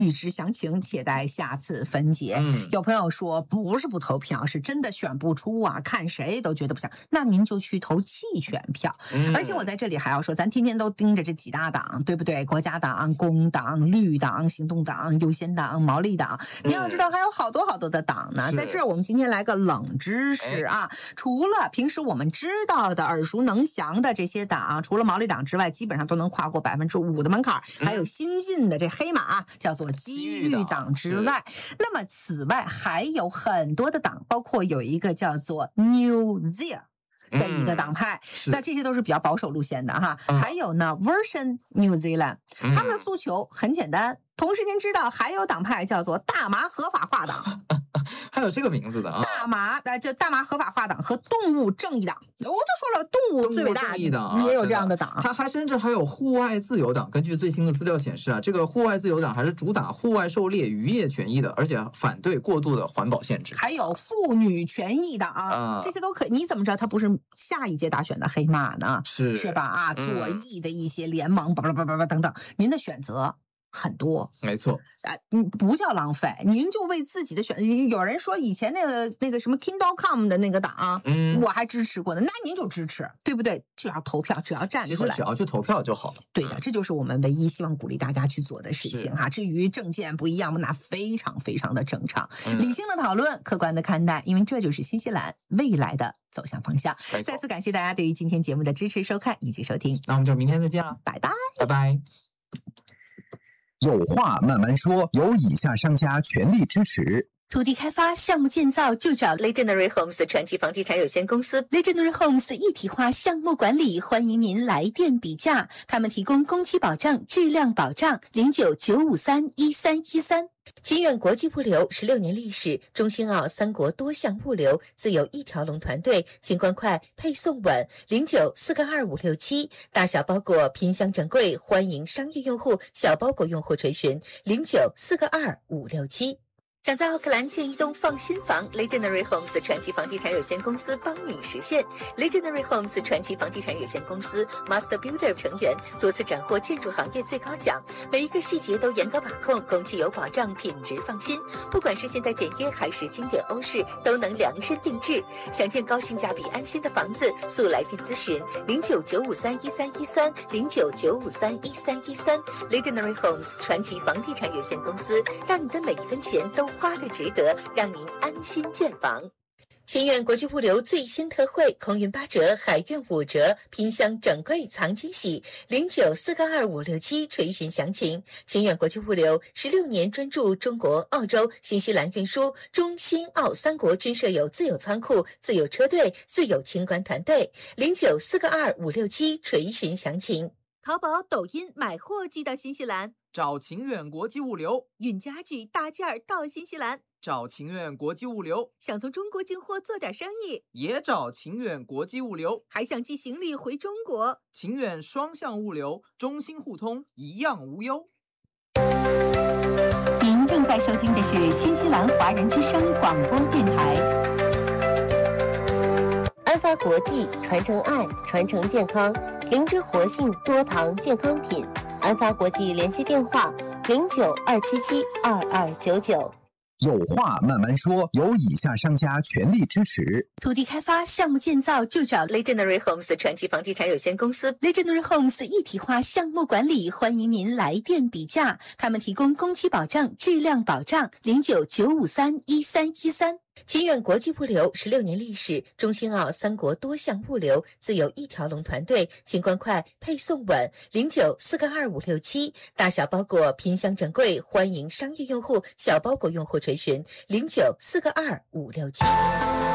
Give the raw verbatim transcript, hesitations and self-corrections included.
预知详情，且待下次分解。嗯、有朋友说不是不投票，是真的选不出啊，看谁都觉得不像，那您就去投弃权票。嗯、而且我在这里还要说，咱天天都盯着这几大党，对不对？国家党、工党、绿党、行动党、优先党、毛利党，你要知道还有好多好多的党呢。在这儿，我们今天来个冷知识啊，除了平时我们知道的耳熟能详的这些党，除了毛利党之外，基本上都能跨过百分之五的门槛。还有新进的这黑马叫做机遇党之外，那么此外还有很多的党，包括有一个叫做 New Zealand的一个党派、嗯、那这些都是比较保守路线的哈、嗯、还有呢 Version New Zealand， 他们的诉求很简单、嗯、同时您知道还有党派叫做大麻合法化党还有这个名字的啊， 大麻呃，就大麻合法化党和动物正义党，我就说了，动物最伟大， 正义党、啊、 也有这样的党， 它还甚至还有户外自由党。根据最新的资料显示啊，这个户外自由党还是主打户外狩猎渔业权益的，而且反对过度的环保限制。 还有妇女权益党啊、嗯，这些都可以。你怎么知道它不是下一届大选的黑马呢？ 是是吧？啊，左翼的一些联盟，叭叭叭叭叭等等，您的选择很多， 没错啊，嗯，不叫浪费，您就为自己的选。有人说以前那个那个什么 Kingdom Come 的那个党，嗯，我还支持过的，那您就支持，对不对？只要投票，只要站出来， 只要去投票就好了。 对的，这就是我们唯一希望鼓励大家去做的事情哈。至于政见不一样，那非常非常的正常，嗯、理性的讨论，客观的看待，因为这就是新西兰未来的走向方向。再次感谢大家对于今天节目的支持、收看以及收听。 那我们就明天再见了， 拜拜， 拜拜。 有话慢慢说，由以下商家全力支持。 土地开发项目建造就找 Legendary Homes 传奇房地产有限公司 Legendary Homes 一体化项目管理，欢迎您来电比价，他们提供工期保障、质量保障。零九九五三一三一三。清远国际物流十六年历史，中兴澳三国多项物流自有一条龙团队，清关快，配送稳。零九四个二五六七，大小包裹品相整柜，欢迎商业用户、小包裹用户垂询。零九四个二五六七。想在奥克兰建一栋放心房 ，Legendary Homes 传奇房地产有限公司帮你实现。Legendary Homes 传奇房地产有限公司 Master Builder 成员，多次斩获建筑行业最高奖，每一个细节都严格把控，工期有保障，品质放心。不管是现代简约还是经典欧式，都能量身定制。想建高性价比、安心的房子，速来电咨询零九九五三一三一三零九九五三一三一三。Legendary Homes 传奇房地产有限公司，让你的每一分钱都花的值得，让您安心建房。清远国际物流最新特惠，空运八折，海运五折，拼箱整柜藏惊喜。零九四个二五六七垂询详情。清远国际物流十六年专注中国、澳洲、新西兰运输，中新澳三国均设有自有仓库、自有车队、自有清关团队。零九四个二五六七垂询详情。淘宝、抖音买货寄到新西兰， 找晴远国际物流； 运家具大件儿到新西兰， 找晴远国际物流； 想从中国进货做点生意， 也找晴远国际物流； 还想寄行李回中国， 晴远双向物流，中新互通，一样无忧。 您正在收听的是新西兰华人之声广播电台。 安发国际传承爱，传承健康，灵芝活性多糖健康品。安发国际联系电话零九二七七二二九九。 有话慢慢说，由以下商家全力支持。 土地开发项目建造就找 Legendary Homes 传奇房地产有限公司 Legendary Homes 一体化项目管理，欢迎您来电比价，他们提供工期保障、质量保障。零九九五三一三一三。清远国际物流十六年历史，中兴澳三国多项物流自有一条龙团队，清关快，配送稳。零九四个二五六七，大小包裹品相整柜，欢迎商业用户、小包裹用户垂询。零九四个二五六七。